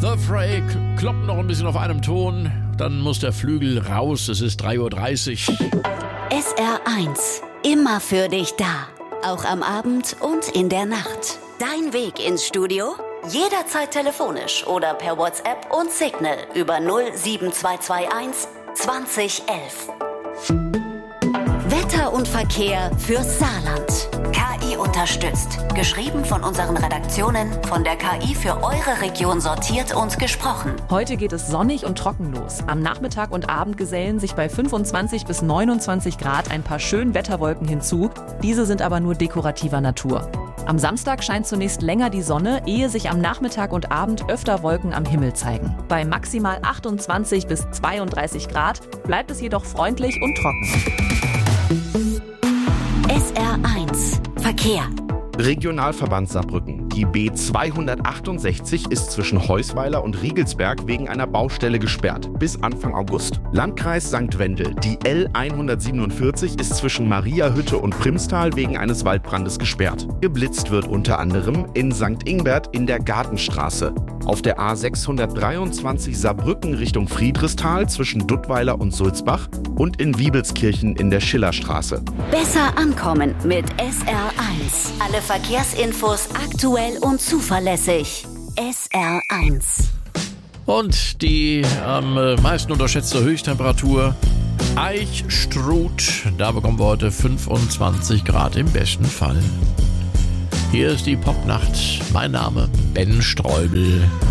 The Fray kloppt noch ein bisschen auf einem Ton. Dann muss der Flügel raus. Es ist 3:30 Uhr. SR1. Immer für dich da. Auch am Abend und in der Nacht. Dein Weg ins Studio? Jederzeit telefonisch oder per WhatsApp und Signal über 07221 2011. Wetter und Verkehr fürs Saarland. KI unterstützt. Geschrieben von unseren Redaktionen, von der KI für eure Region sortiert und gesprochen. Heute geht es sonnig und trocken los. Am Nachmittag und Abend gesellen sich bei 25 bis 29 Grad ein paar Schönwetterwolken hinzu. Diese sind aber nur dekorativer Natur. Am Samstag scheint zunächst länger die Sonne, ehe sich am Nachmittag und Abend öfter Wolken am Himmel zeigen. Bei maximal 28 bis 32 Grad bleibt es jedoch freundlich und trocken. SR1 Verkehr. Regionalverband Saarbrücken. Die B268 ist zwischen Heusweiler und Riegelsberg wegen einer Baustelle gesperrt. Bis Anfang August. Landkreis St. Wendel. Die L147 ist zwischen Mariahütte und Primstal wegen eines Waldbrandes gesperrt. Geblitzt wird unter anderem in St. Ingbert in der Gartenstraße. Auf der A623 Saarbrücken Richtung Friedrichsthal zwischen Duttweiler und Sulzbach und in Wiebelskirchen in der Schillerstraße. Besser ankommen mit SR1. Alle Verkehrsinfos aktuell und zuverlässig. SR1. Und die am meisten unterschätzte Höchsttemperatur Eichstruth. Da bekommen wir heute 25 Grad im besten Fall. Hier ist die Popnacht. Mein Name Ben Streubel.